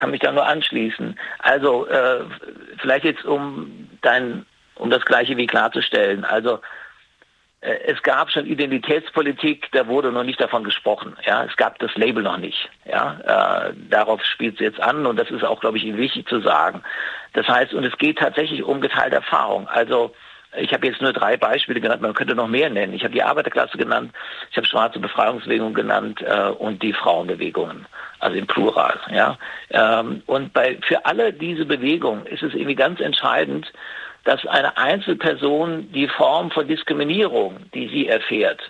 kann mich da nur anschließen. Also vielleicht jetzt um das Gleiche wie klarzustellen. Also es gab schon Identitätspolitik, da wurde noch nicht davon gesprochen. Ja, es gab das Label noch nicht. Ja, darauf spielt es jetzt an und das ist auch, glaube ich, wichtig zu sagen. Das heißt, und es geht tatsächlich um geteilte Erfahrung. Also ich habe jetzt nur 3 Beispiele genannt, man könnte noch mehr nennen. Ich habe die Arbeiterklasse genannt, ich habe schwarze Befreiungsbewegung genannt und die Frauenbewegungen, also im Plural. Ja, und für alle diese Bewegungen ist es irgendwie ganz entscheidend, dass eine Einzelperson die Form von Diskriminierung, die sie erfährt,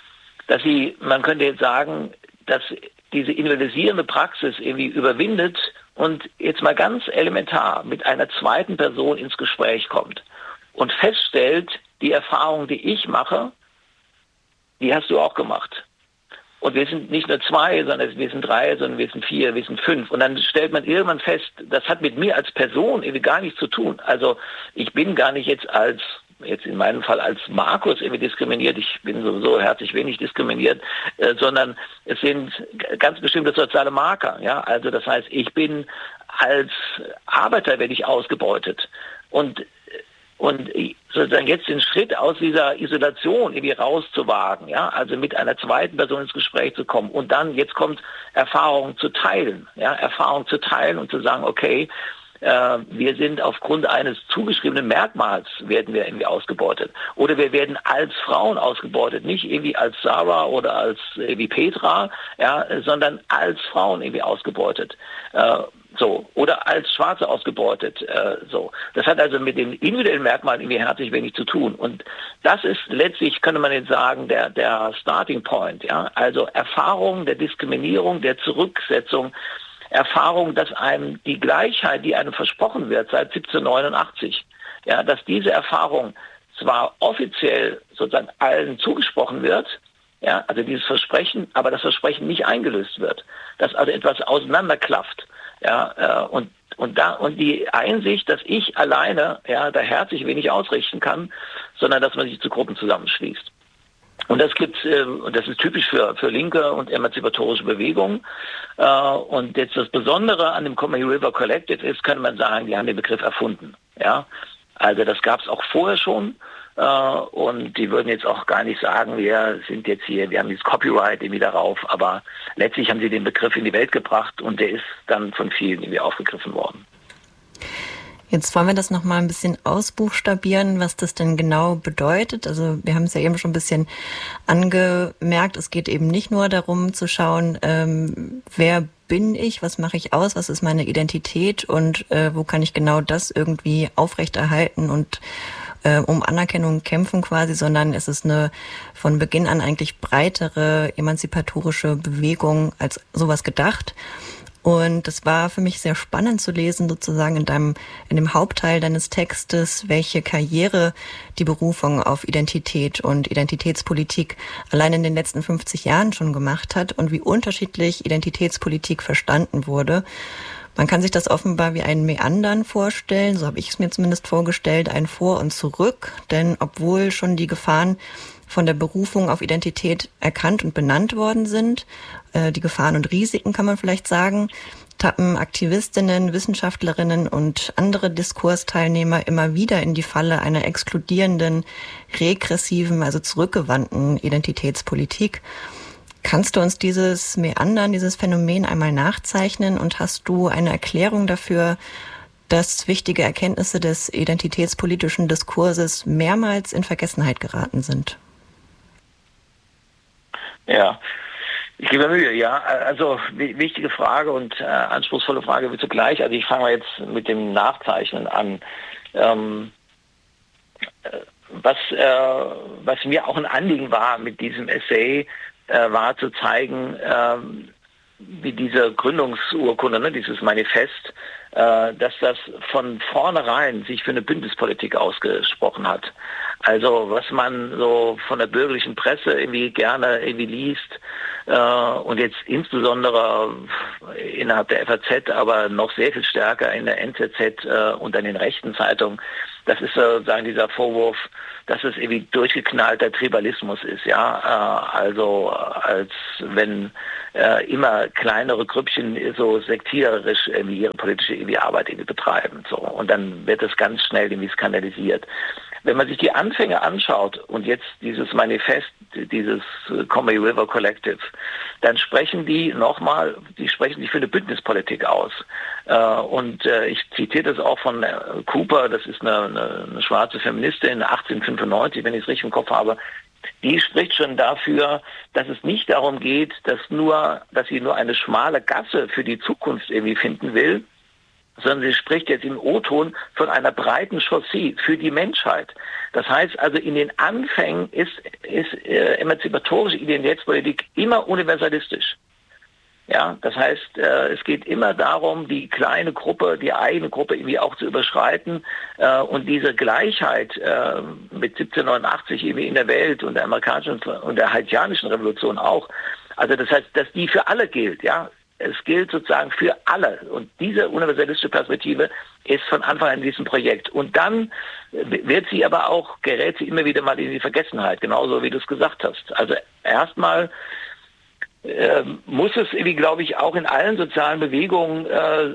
man könnte jetzt sagen, dass diese invalidisierende Praxis irgendwie überwindet und jetzt mal ganz elementar mit einer zweiten Person ins Gespräch kommt und feststellt, die Erfahrung, die ich mache, die hast du auch gemacht. Und wir sind nicht nur 2, sondern wir sind 3, sondern wir sind 4, wir sind 5. Und dann stellt man irgendwann fest, das hat mit mir als Person irgendwie gar nichts zu tun. Also ich bin gar nicht jetzt in meinem Fall als Markus irgendwie diskriminiert. Ich bin sowieso herzlich wenig diskriminiert, sondern es sind ganz bestimmte soziale Marker. Ja, also das heißt, ich bin als Arbeiter werde ich ausgebeutet. Und sozusagen jetzt den Schritt aus dieser Isolation irgendwie rauszuwagen, ja, also mit einer zweiten Person ins Gespräch zu kommen und dann, jetzt kommt Erfahrung zu teilen, ja, Erfahrung zu teilen und zu sagen, okay, wir sind aufgrund eines zugeschriebenen Merkmals werden wir irgendwie ausgebeutet. Oder wir werden als Frauen ausgebeutet, nicht irgendwie als Sarah oder als wie Petra, ja, sondern als Frauen irgendwie ausgebeutet. Oder als Schwarze ausgebeutet. Das hat also mit den individuellen Merkmalen irgendwie herzlich wenig zu tun. Und das ist letztlich, könnte man jetzt sagen, der Starting Point. Ja? Also Erfahrung der Diskriminierung, der Zurücksetzung, Erfahrung, dass einem die Gleichheit, die einem versprochen wird seit 1789, ja, dass diese Erfahrung zwar offiziell sozusagen allen zugesprochen wird, ja, also dieses Versprechen, aber das Versprechen nicht eingelöst wird, dass also etwas auseinanderklafft. Ja, und die Einsicht, dass ich alleine da herzlich wenig ausrichten kann, sondern dass man sich zu Gruppen zusammenschließt. Und das ist typisch für linke und emanzipatorische Bewegungen. Und jetzt das Besondere an dem Combahee River Collective ist, kann man sagen, die haben den Begriff erfunden. Ja, also das gab es auch vorher schon. Und die würden jetzt auch gar nicht sagen, wir haben dieses Copyright irgendwie darauf, aber letztlich haben sie den Begriff in die Welt gebracht und der ist dann von vielen irgendwie aufgegriffen worden. Jetzt wollen wir das nochmal ein bisschen ausbuchstabieren, was das denn genau bedeutet. Also wir haben es ja eben schon ein bisschen angemerkt, es geht eben nicht nur darum zu schauen, wer bin ich, was mache ich aus, was ist meine Identität und wo kann ich genau das irgendwie aufrechterhalten und um Anerkennung kämpfen quasi, sondern es ist eine von Beginn an eigentlich breitere emanzipatorische Bewegung als sowas gedacht. Und das war für mich sehr spannend zu lesen, sozusagen in dem Hauptteil deines Textes, welche Karriere die Berufung auf Identität und Identitätspolitik allein in den letzten 50 Jahren schon gemacht hat und wie unterschiedlich Identitätspolitik verstanden wurde. Man kann sich das offenbar wie einen Meandern vorstellen, so habe ich es mir zumindest vorgestellt, ein Vor und Zurück, denn obwohl schon die Gefahren von der Berufung auf Identität erkannt und benannt worden sind, die Gefahren und Risiken kann man vielleicht sagen, tappen Aktivistinnen, Wissenschaftlerinnen und andere Diskursteilnehmer immer wieder in die Falle einer exkludierenden, regressiven, also zurückgewandten Identitätspolitik. Kannst du uns dieses Meandern, dieses Phänomen einmal nachzeichnen und hast du eine Erklärung dafür, dass wichtige Erkenntnisse des identitätspolitischen Diskurses mehrmals in Vergessenheit geraten sind? Ja, ich gebe mir Mühe, ja. Also wichtige Frage und anspruchsvolle Frage wie zugleich. Also ich fange mal jetzt mit dem Nachzeichnen an. Was mir auch ein Anliegen war mit diesem Essay, war zu zeigen, wie diese Gründungsurkunde, dieses Manifest, dass das von vornherein sich für eine Bündnispolitik ausgesprochen hat. Also was man so von der bürgerlichen Presse irgendwie gerne irgendwie liest und jetzt insbesondere innerhalb der FAZ, aber noch sehr viel stärker in der NZZ und an den rechten Zeitungen, Das ist sozusagen dieser Vorwurf, dass es irgendwie durchgeknallter Tribalismus ist, ja. Also als wenn immer kleinere Grüppchen so sektiererisch irgendwie ihre politische Arbeit irgendwie betreiben. So. Und dann wird es ganz schnell irgendwie skandalisiert. Wenn man sich die Anfänge anschaut und jetzt dieses Manifest, dieses Combahee River Collective, dann sprechen die sich für eine Bündnispolitik aus. Und ich zitiere das auch von Cooper, das ist eine schwarze Feministin, 1895, wenn ich es richtig im Kopf habe. Die spricht schon dafür, dass es nicht darum geht, dass sie nur eine schmale Gasse für die Zukunft irgendwie finden will, sondern sie spricht jetzt im O-Ton von einer breiten Chaussee für die Menschheit. Das heißt also, in den Anfängen ist emanzipatorische Identitätspolitik immer universalistisch. Ja, das heißt, es geht immer darum, die kleine Gruppe, die eigene Gruppe irgendwie auch zu überschreiten und diese Gleichheit mit 1789 irgendwie in der Welt und der amerikanischen und der haitianischen Revolution auch. Also das heißt, dass die für alle gilt, ja. Es gilt sozusagen für alle. Und diese universalistische Perspektive ist von Anfang an in diesem Projekt. Und dann gerät sie immer wieder mal in die Vergessenheit, genauso wie du es gesagt hast. Also erstmal muss es irgendwie, glaube ich, auch in allen sozialen Bewegungen,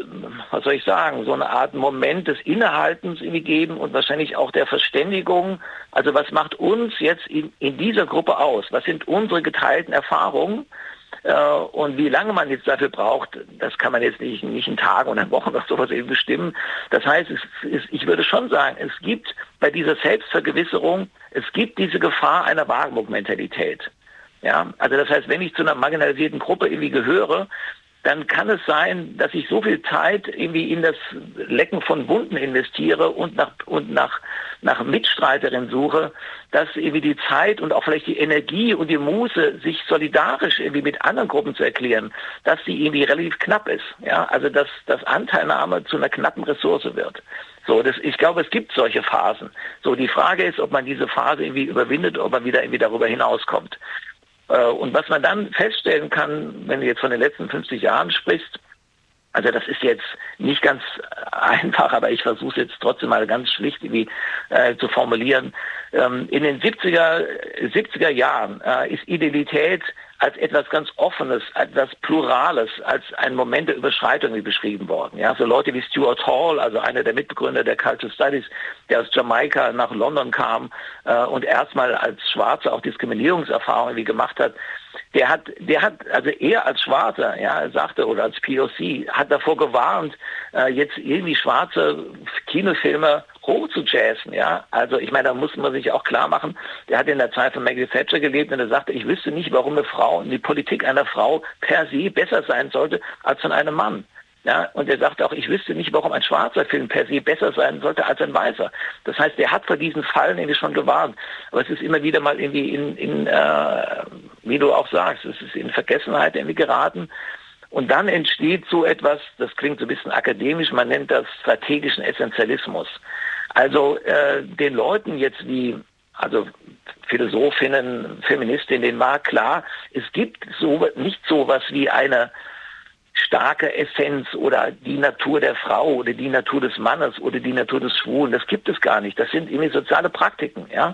so eine Art Moment des Innehaltens irgendwie geben und wahrscheinlich auch der Verständigung. Also was macht uns jetzt in dieser Gruppe aus? Was sind unsere geteilten Erfahrungen? Und wie lange man jetzt dafür braucht, das kann man jetzt nicht in Tagen oder Wochen oder sowas eben bestimmen. Das heißt, ich würde schon sagen, es gibt bei dieser Selbstvergewisserung, es gibt diese Gefahr einer Wagenburg-Mentalität. Ja, also das heißt, wenn ich zu einer marginalisierten Gruppe irgendwie gehöre, dann kann es sein, dass ich so viel Zeit irgendwie in das Lecken von Wunden investiere und nach Mitstreiterinnen suche, dass irgendwie die Zeit und auch vielleicht die Energie und die Muße, sich solidarisch irgendwie mit anderen Gruppen zu erklären, dass sie irgendwie relativ knapp ist. Ja, also dass Anteilnahme zu einer knappen Ressource wird. So, ich glaube, es gibt solche Phasen. So, die Frage ist, ob man diese Phase irgendwie überwindet, ob man wieder irgendwie darüber hinauskommt. Und was man dann feststellen kann, wenn du jetzt von den letzten 50 Jahren sprichst, also das ist jetzt nicht ganz einfach, aber ich versuche es jetzt trotzdem mal ganz schlicht irgendwie zu formulieren. In den 70er Jahren ist Identität als etwas ganz Offenes, etwas Plurales, als ein Moment der Überschreitung beschrieben worden. Ja, so Leute wie Stuart Hall, also einer der Mitbegründer der Cultural Studies, der aus Jamaika nach London kam und erstmal als Schwarzer auch Diskriminierungserfahrungen gemacht hat, der hat, also er als Schwarzer, ja, sagte, oder als POC, hat davor gewarnt, jetzt irgendwie schwarze Kinofilme hochzujazzen, ja. Also ich meine, da muss man sich auch klar machen, der hat in der Zeit von Maggie Thatcher gelebt und er sagte, ich wüsste nicht, warum die Politik einer Frau per se besser sein sollte als von einem Mann. Ja, und er sagte auch, ich wüsste nicht, warum ein schwarzer Film per se besser sein sollte als ein weißer. Das heißt, er hat vor diesen Fallen irgendwie schon gewarnt. Aber es ist immer wieder mal irgendwie wie du auch sagst, es ist in Vergessenheit irgendwie geraten. Und dann entsteht so etwas, das klingt so ein bisschen akademisch, man nennt das strategischen Essentialismus. Also den Leuten jetzt also Philosophinnen, Feministinnen, denen war klar, es gibt nicht sowas wie eine starke Essenz oder die Natur der Frau oder die Natur des Mannes oder die Natur des Schwulen. Das gibt es gar nicht. Das sind irgendwie soziale Praktiken, ja.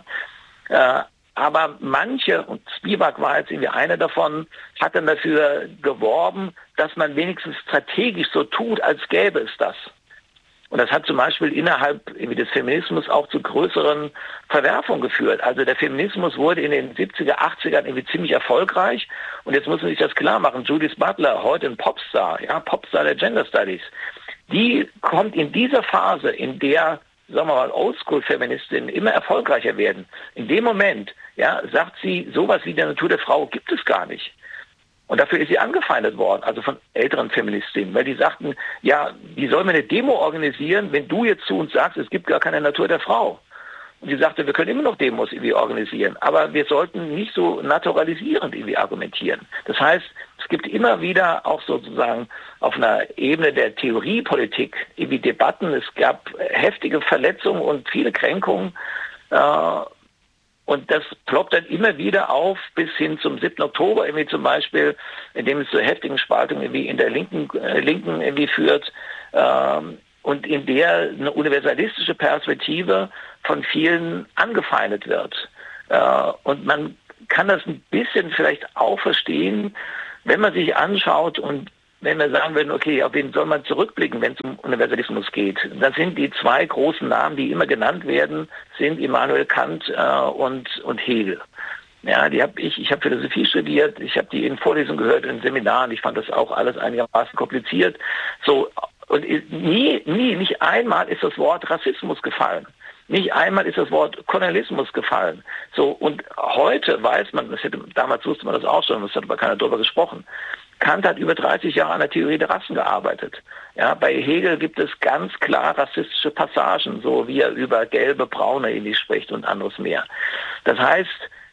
Aber manche, und Spivak war jetzt irgendwie einer davon, hat dann dafür geworben, dass man wenigstens strategisch so tut, als gäbe es das. Und das hat zum Beispiel innerhalb des Feminismus auch zu größeren Verwerfungen geführt. Also der Feminismus wurde in den 70er, 80ern irgendwie ziemlich erfolgreich. Und jetzt muss man sich das klar machen. Judith Butler, heute ein Popstar, ja, Popstar der Gender Studies, die kommt in dieser Phase, in der, sagen wir mal, Oldschool-Feministinnen immer erfolgreicher werden. In dem Moment, ja, sagt sie, sowas wie der Natur der Frau gibt es gar nicht. Und dafür ist sie angefeindet worden, also von älteren Feministinnen, weil die sagten, ja, wie sollen wir eine Demo organisieren, wenn du jetzt zu uns sagst, es gibt gar keine Natur der Frau. Und sie sagte, wir können immer noch Demos irgendwie organisieren, aber wir sollten nicht so naturalisierend irgendwie argumentieren. Das heißt, es gibt immer wieder auch sozusagen auf einer Ebene der Theoriepolitik irgendwie Debatten. Es gab heftige Verletzungen und viele Kränkungen. Und das ploppt dann immer wieder auf, bis hin zum 7. Oktober irgendwie zum Beispiel, in dem es zu heftigen Spaltungen irgendwie in der Linken irgendwie führt. und in der eine universalistische Perspektive von vielen angefeindet wird. Und man kann das ein bisschen vielleicht auch verstehen, wenn man sich anschaut und wenn wir sagen würden, okay, auf wen soll man zurückblicken, wenn es um Universalismus geht? Dann sind die zwei großen Namen, die immer genannt werden, sind Immanuel Kant und Hegel. Ja, ich habe Philosophie studiert, ich habe die in Vorlesungen gehört, in Seminaren, ich fand das auch alles einigermaßen kompliziert. So, und nicht einmal ist das Wort Rassismus gefallen. Nicht einmal ist das Wort Kolonialismus gefallen. So, und heute weiß man, damals wusste man das auch schon, es hat aber keiner darüber gesprochen. Kant hat über 30 Jahre an der Theorie der Rassen gearbeitet. Ja, bei Hegel gibt es ganz klar rassistische Passagen, so wie er über gelbe, braune Indies spricht und anderes mehr. Das heißt,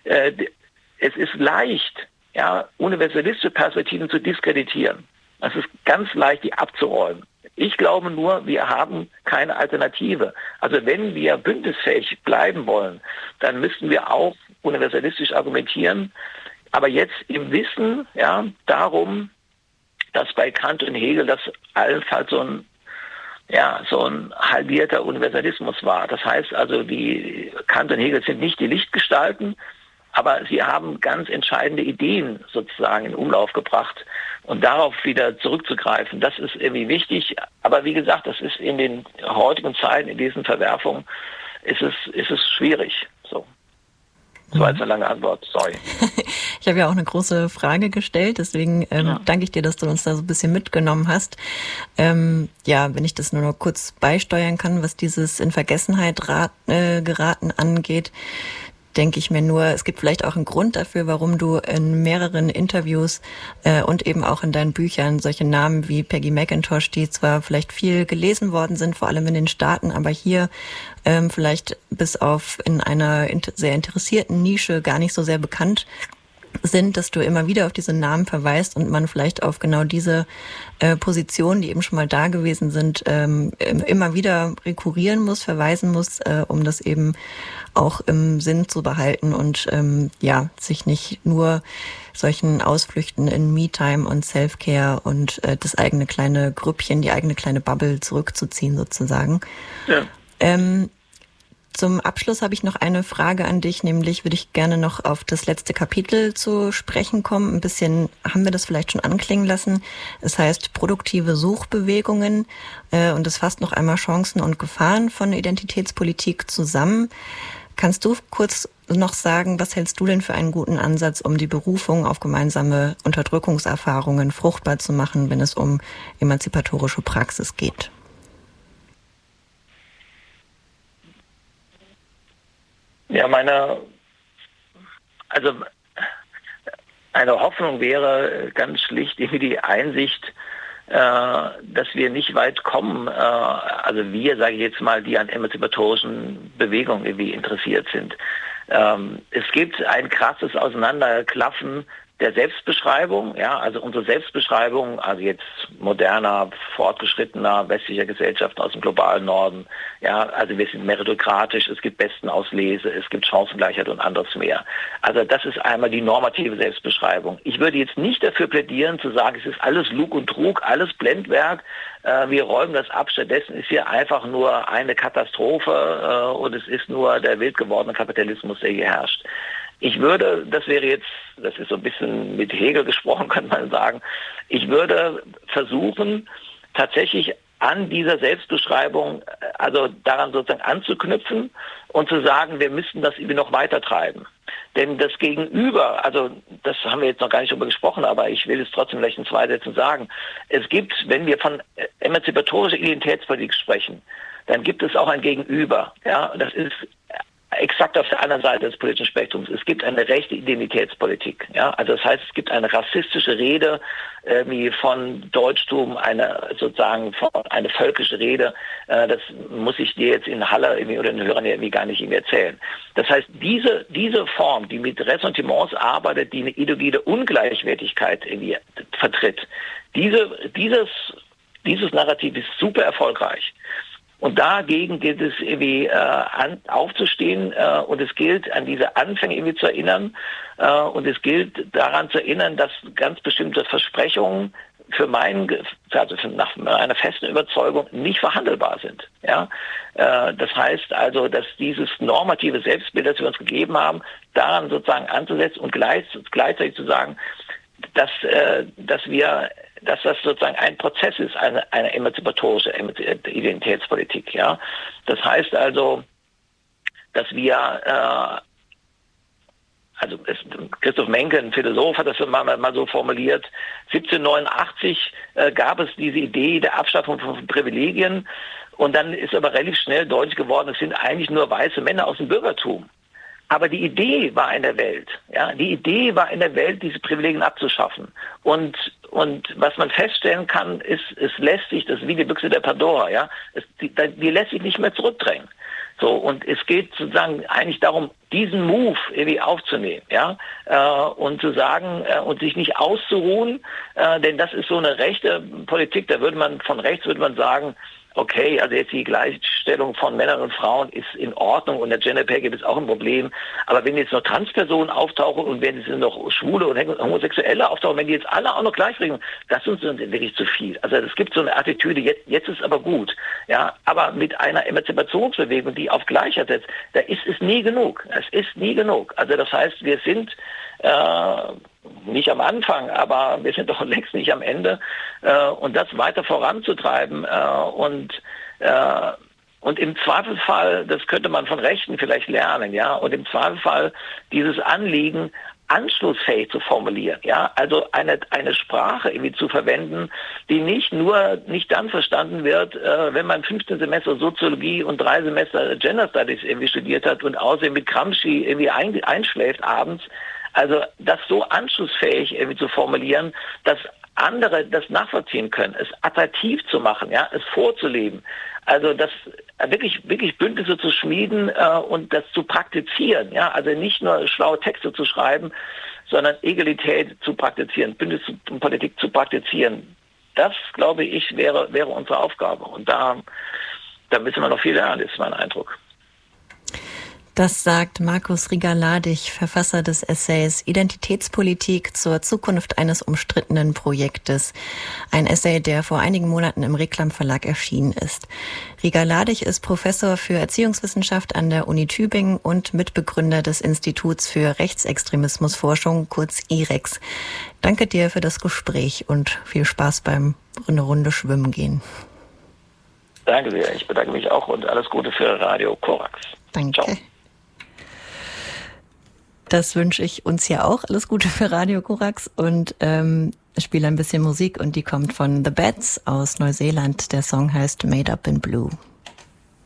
es ist leicht, ja, universalistische Perspektiven zu diskreditieren. Es ist ganz leicht, die abzuräumen. Ich glaube nur, wir haben keine Alternative. Also wenn wir bündnisfähig bleiben wollen, dann müssten wir auch universalistisch argumentieren. Aber jetzt im Wissen, ja, darum, dass bei Kant und Hegel das allenfalls so ein halbierter Universalismus war. Das heißt also, die Kant und Hegel sind nicht die Lichtgestalten, aber sie haben ganz entscheidende Ideen sozusagen in Umlauf gebracht. Und darauf wieder zurückzugreifen, das ist irgendwie wichtig. Aber wie gesagt, das ist in den heutigen Zeiten, in diesen Verwerfungen, ist es schwierig. So. Das war jetzt eine lange Antwort, sorry. Ich habe ja auch eine große Frage gestellt, deswegen danke ich dir, dass du uns da so ein bisschen mitgenommen hast. Wenn ich das nur noch kurz beisteuern kann, was dieses in Vergessenheit geraten angeht, denke ich mir nur, es gibt vielleicht auch einen Grund dafür, warum du in mehreren Interviews und eben auch in deinen Büchern solche Namen wie Peggy McIntosh, die zwar vielleicht viel gelesen worden sind, vor allem in den Staaten, aber hier vielleicht bis auf in einer sehr interessierten Nische gar nicht so sehr bekannt sind, dass du immer wieder auf diese Namen verweist und man vielleicht auf genau diese Positionen, die eben schon mal da gewesen sind, immer wieder rekurrieren muss, verweisen muss, um das eben auch im Sinn zu behalten und sich nicht nur solchen Ausflüchten in Me-Time und Self-Care und das eigene kleine Grüppchen, die eigene kleine Bubble zurückzuziehen sozusagen. Ja. Zum Abschluss habe ich noch eine Frage an dich, nämlich würde ich gerne noch auf das letzte Kapitel zu sprechen kommen. Ein bisschen haben wir das vielleicht schon anklingen lassen. Es heißt produktive Suchbewegungen und es fasst noch einmal Chancen und Gefahren von Identitätspolitik zusammen. Kannst du kurz noch sagen, was hältst du denn für einen guten Ansatz, um die Berufung auf gemeinsame Unterdrückungserfahrungen fruchtbar zu machen, wenn es um emanzipatorische Praxis geht? Ja, eine Hoffnung wäre ganz schlicht irgendwie die Einsicht, dass wir nicht weit kommen, also wir, sage ich jetzt mal, die an emanzipatorischen Bewegungen irgendwie interessiert sind. Es gibt ein krasses Auseinanderklaffen der Selbstbeschreibung, ja, also unsere Selbstbeschreibung, also jetzt moderner, fortgeschrittener westlicher Gesellschaft aus dem globalen Norden, ja, also wir sind meritokratisch, es gibt Bestenauslese, es gibt Chancengleichheit und anderes mehr. Also das ist einmal die normative Selbstbeschreibung. Ich würde jetzt nicht dafür plädieren, zu sagen, es ist alles Lug und Trug, alles Blendwerk, wir räumen das ab, stattdessen ist hier einfach nur eine Katastrophe und es ist nur der wild gewordene Kapitalismus, der hier herrscht. Ich würde, das ist so ein bisschen mit Hegel gesprochen, könnte man sagen, ich würde versuchen, tatsächlich an dieser Selbstbeschreibung, also daran sozusagen anzuknüpfen und zu sagen, wir müssten das irgendwie noch weiter treiben. Denn das Gegenüber, also das haben wir jetzt noch gar nicht drüber gesprochen, aber ich will es trotzdem vielleicht in 2 Sätzen sagen. Es gibt, wenn wir von emanzipatorischer Identitätspolitik sprechen, dann gibt es auch ein Gegenüber. Ja, das ist exakt auf der anderen Seite des politischen Spektrums. Es gibt eine rechte Identitätspolitik. Ja? Also das heißt, es gibt eine rassistische Rede wie von Deutschtum, eine völkische Rede. Das muss ich dir jetzt in Halle irgendwie oder den Hörern irgendwie gar nicht irgendwie erzählen. Das heißt, diese Form, die mit Ressentiments arbeitet, die eine ideologische Ungleichwertigkeit irgendwie vertritt, dieses Narrativ ist super erfolgreich. Und dagegen gilt es irgendwie aufzustehen und es gilt, an diese Anfänge irgendwie zu erinnern und es gilt daran zu erinnern, dass ganz bestimmte Versprechungen nach meiner festen Überzeugung nicht verhandelbar sind. Ja, das heißt also, dass dieses normative Selbstbild, das wir uns gegeben haben, daran sozusagen anzusetzen und gleichzeitig zu sagen, dass das sozusagen ein Prozess ist, eine emanzipatorische Identitätspolitik. Ja, das heißt also, dass wir Christoph Menke, ein Philosoph, hat das mal so formuliert, 1789 gab es diese Idee der Abschaffung von Privilegien und dann ist aber relativ schnell deutlich geworden, es sind eigentlich nur weiße Männer aus dem Bürgertum. Aber die Idee war in der Welt, ja, die Idee war in der Welt, diese Privilegien abzuschaffen. Und was man feststellen kann, ist, es lässt sich, das ist wie die Büchse der Pandora, ja, die lässt sich nicht mehr zurückdrängen. So, und es geht sozusagen eigentlich darum, diesen Move irgendwie aufzunehmen, ja, und zu sagen, und sich nicht auszuruhen, denn das ist so eine rechte Politik, von rechts würde man sagen, okay, also jetzt die Gleichstellung von Männern und Frauen ist in Ordnung und der Gender Pay gibt es auch ein Problem. Aber wenn jetzt noch Transpersonen auftauchen und wenn es noch Schwule und Homosexuelle auftauchen, wenn die jetzt alle auch noch gleichberechtigt, das ist uns wirklich zu viel. Also es gibt so eine Attitüde, jetzt ist aber gut. Ja, aber mit einer Emanzipationsbewegung, die auf Gleichheit setzt, da ist es nie genug. Es ist nie genug. Also das heißt, wir sind nicht am Anfang, aber wir sind doch längst nicht am Ende. Und das weiter voranzutreiben und im Zweifelsfall, das könnte man von Rechten vielleicht lernen, ja, und im Zweifelsfall dieses Anliegen anschlussfähig zu formulieren, ja, also eine Sprache irgendwie zu verwenden, die nicht dann verstanden wird, wenn man 15 Semester Soziologie und 3 Semester Gender Studies irgendwie studiert hat und außerdem mit Gramsci irgendwie einschläft abends. Also das so anschlussfähig irgendwie zu formulieren, dass andere das nachvollziehen können, es attraktiv zu machen, ja, es vorzuleben. Also das wirklich Bündnisse zu schmieden und das zu praktizieren, ja, also nicht nur schlaue Texte zu schreiben, sondern Egalität zu praktizieren, Bündnispolitik zu praktizieren. Das, glaube ich, wäre unsere Aufgabe. Und da müssen wir noch viel lernen, ist mein Eindruck. Das sagt Markus Rieger-Ladig, Verfasser des Essays Identitätspolitik zur Zukunft eines umstrittenen Projektes. Ein Essay, der vor einigen Monaten im Reklam Verlag erschienen ist. Rieger-Ladig ist Professor für Erziehungswissenschaft an der Uni Tübingen und Mitbegründer des Instituts für Rechtsextremismusforschung, kurz IREX. Danke dir für das Gespräch und viel Spaß beim eine Runde schwimmen gehen. Danke sehr, ich bedanke mich auch und alles Gute für Radio Korax. Danke. Ciao. Das wünsche ich uns ja auch. Alles Gute für Radio Korax und ich spiele ein bisschen Musik und die kommt von The Bats aus Neuseeland. Der Song heißt Made Up in Blue.